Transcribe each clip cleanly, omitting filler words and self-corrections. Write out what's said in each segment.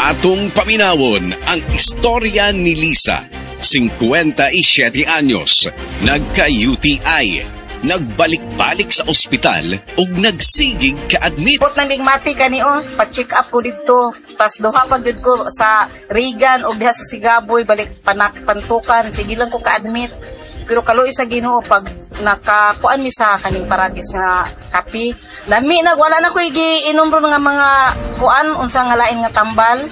Atong paminawon ang istorya ni Lisa, 57 anyos, nagka-UTI, nagbalik-balik sa ospital ug nagsigig ka-admit. Put na mati kani pa-check up ko dito. Pas duha pa gyud ko sa Regan ug diha sa Sigaboy balik pantukan, sige lang ko ka-admit. Pero kaluoy sa Ginoo pag nakakuan mi sa kaning paragis nga kape, lami na wala na ko giinom ron nga mga kuan unsa nga lain nga tambal.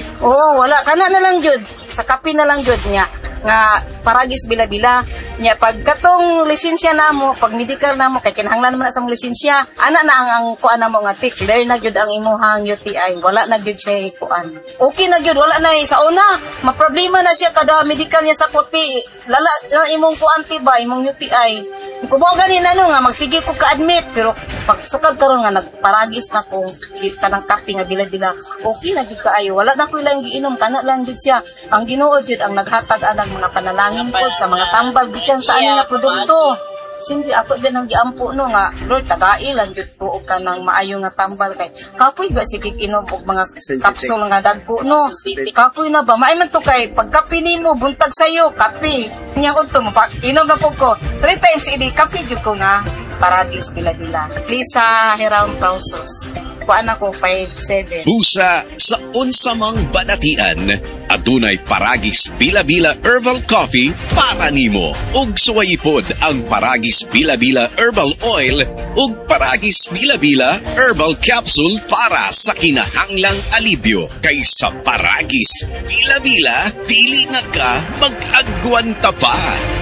Wala kana na lang gyud sa kape na lang gyud nya nga paragis bila-bila nya pag katong lisensya namo pag medical namo kay kinahanglan man sa lisensya ana na ang kuan namo nga clear na gyud ang imuhang UTI, wala na gyud siya kuan, okay na gyud, wala na sa una maproblema na siya kada medical niya sa kuti lala imong kuan tiba imong UTI kumo gani na nga magsige ko ka-admit. Pero pag sukad karon nga nagparagis na ko kita ng kape nga bila-bila okay na gyud kaayo, wala na ko ilang giinom kana lang gyud siya. Ang Ginoo gyud ang naghatag anang mga panalangin pod sa mga tambal gikan sa ani nga produkto. Simple ato din ang giampo no nga Lord tagai lang gyud ko og kanang maayo nga tambal kay kapoy ba sige inom og mga kapsul nga dagko no. Kapoy na ba maay man to kay pagkape nimo buntag sayo kape nya unto mo inom na pud ko 3 times idi kape jud ko na paradis bila-bila. Lisa Heraun Pausos. Kuan ako 5'7". Busa sa unsamang banatian, adunay paragis bila-bila herbal coffee para nimo. Ug suwayipod ang paragis bila-bila herbal oil ug paragis bila-bila herbal capsule para sa kinahanglang alibyo. Kaysa paragis bila-bila, dili na ka mag-agwanta pa.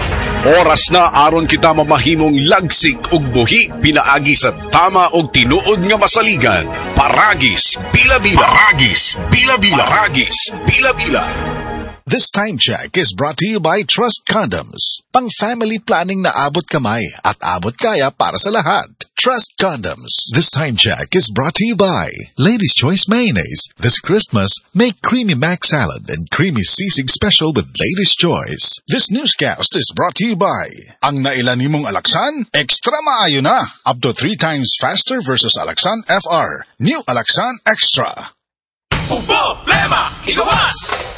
Oras na aron kita mamahimong lagsik ug buhi pinaagi sa tama og tinuod nga masaligan. Paragis bila-bila. Paragis bila-bila. Paragis bila-bila. This time check is brought to you by Trust Condoms. Pang family planning na abot kamay at abot kaya para sa lahat. Trust Condoms. This time check is brought to you by Ladies' Choice Mayonnaise. This Christmas, make Creamy Mac Salad and Creamy Sisig Special with Ladies' Choice. This newscast is brought to you by ang nailan nimong Alaxan, extra maayo na. Up to 3 times faster versus Alaxan FR. New Alaxan Extra. Problema, higawas!